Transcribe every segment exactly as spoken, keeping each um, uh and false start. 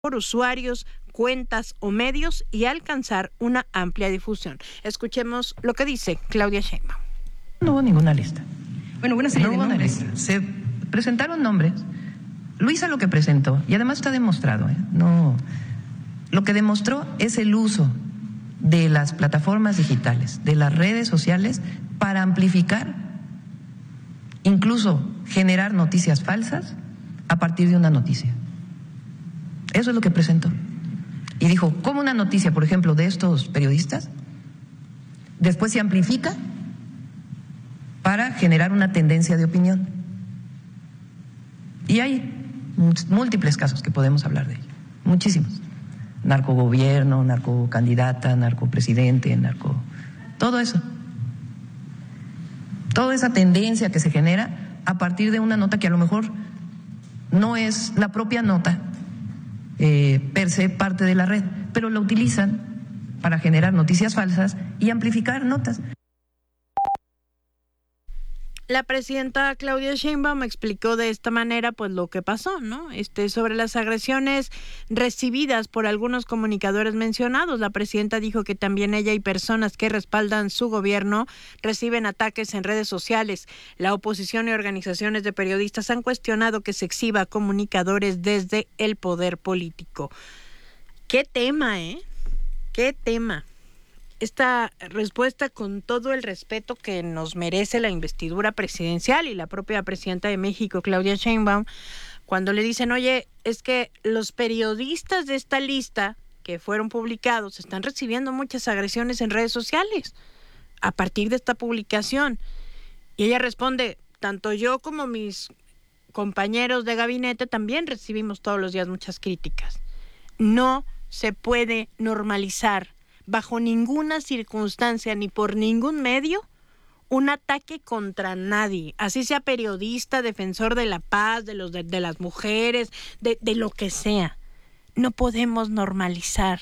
por usuarios, cuentas o medios y alcanzar una amplia difusión. Escuchemos lo que dice Claudia Sheinbaum. No hubo ninguna lista. Bueno, una serie no de hubo nombres. Una lista. Se presentaron nombres. Luisa lo que presentó, y además está demostrado, ¿eh? no, lo que demostró es el uso de las plataformas digitales, de las redes sociales, para amplificar, incluso generar noticias falsas a partir de una noticia. Eso es lo que presentó. Y dijo, ¿cómo una noticia, por ejemplo, de estos periodistas, después se amplifica para generar una tendencia de opinión? Y hay múltiples casos que podemos hablar de ello, muchísimos. Narcogobierno, narcocandidata, narcopresidente, narco... todo eso. Toda esa tendencia que se genera a partir de una nota que a lo mejor no es la propia nota eh, per se parte de la red, pero la utilizan para generar noticias falsas y amplificar notas. La presidenta Claudia Sheinbaum explicó de esta manera pues lo que pasó, ¿no? Este, sobre las agresiones recibidas por algunos comunicadores mencionados. La presidenta dijo que también ella y personas que respaldan su gobierno reciben ataques en redes sociales. La oposición y organizaciones de periodistas han cuestionado que se exhiba a comunicadores desde el poder político. ¿Qué tema, eh? ¿Qué tema? Esta respuesta, con todo el respeto que nos merece la investidura presidencial y la propia presidenta de México, Claudia Sheinbaum, cuando le dicen, oye, es que los periodistas de esta lista que fueron publicados están recibiendo muchas agresiones en redes sociales a partir de esta publicación. Y ella responde, tanto yo como mis compañeros de gabinete también recibimos todos los días muchas críticas. No se puede normalizar bajo ninguna circunstancia ni por ningún medio un ataque contra nadie, así sea periodista, defensor de la paz, de los de, de las mujeres, de, de lo que sea. No podemos normalizar.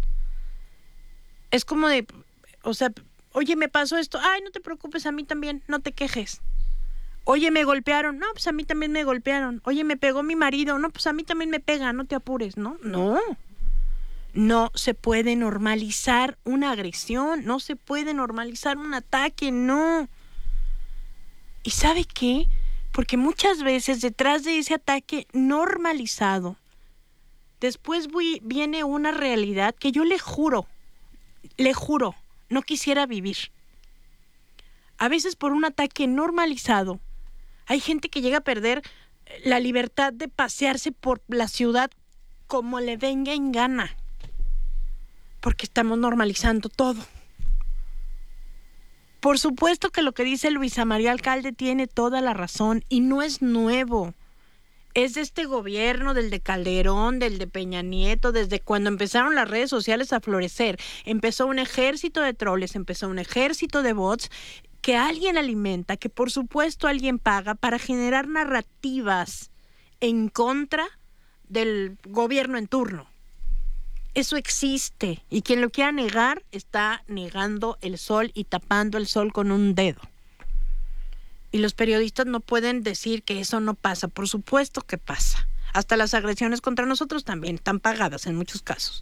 Es como de, o sea, oye, me pasó esto, ay, no te preocupes, a mí también, no te quejes. Oye, me golpearon, no, pues a mí también me golpearon. Oye, me pegó mi marido, no, pues a mí también me pega, no te apures, ¿no? No. No se puede normalizar una agresión, no se puede normalizar un ataque, no. ¿Y sabe qué? Porque muchas veces detrás de ese ataque normalizado, después voy, viene una realidad que yo le juro, le juro, no quisiera vivir. A veces por un ataque normalizado, hay gente que llega a perder la libertad de pasearse por la ciudad como le venga en gana. Porque estamos normalizando todo. Por supuesto que lo que dice Luisa María Alcalde tiene toda la razón y no es nuevo. Es de este gobierno, del de Calderón, del de Peña Nieto, desde cuando empezaron las redes sociales a florecer. Empezó un ejército de troles, empezó un ejército de bots que alguien alimenta, que por supuesto alguien paga para generar narrativas en contra del gobierno en turno. Eso existe y quien lo quiera negar está negando el sol y tapando el sol con un dedo. Y los periodistas no pueden decir que eso no pasa. Por supuesto que pasa. Hasta las agresiones contra nosotros también están pagadas en muchos casos.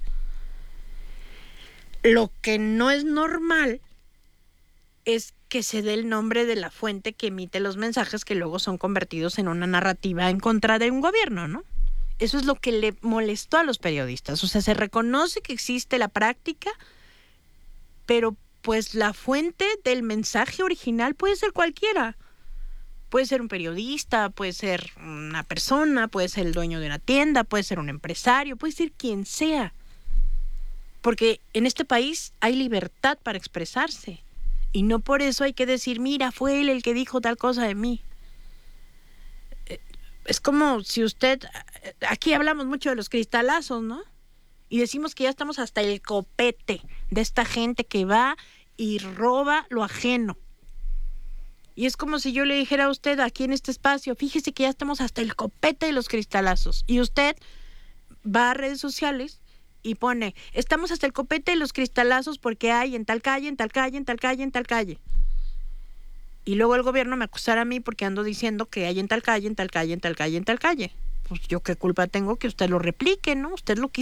Lo que no es normal es que se dé el nombre de la fuente que emite los mensajes que luego son convertidos en una narrativa en contra de un gobierno, ¿no? Eso es lo que le molestó a los periodistas. O sea, se reconoce que existe la práctica, pero pues la fuente del mensaje original puede ser cualquiera. Puede ser un periodista, puede ser una persona, puede ser el dueño de una tienda, puede ser un empresario, puede ser quien sea. Porque en este país hay libertad para expresarse. Y no por eso hay que decir, mira, fue él el que dijo tal cosa de mí. Es como si usted, aquí hablamos mucho de los cristalazos, ¿no? Y decimos que ya estamos hasta el copete de esta gente que va y roba lo ajeno. Y es como si yo le dijera a usted aquí en este espacio, fíjese que ya estamos hasta el copete de los cristalazos. Y usted va a redes sociales y pone, estamos hasta el copete de los cristalazos porque hay en tal calle, en tal calle, en tal calle, en tal calle. Y luego el gobierno me acusará a mí porque ando diciendo que hay en tal calle, en tal calle, en tal calle, en tal calle. pues yo qué culpa tengo que usted lo replique, ¿no? Usted lo quiso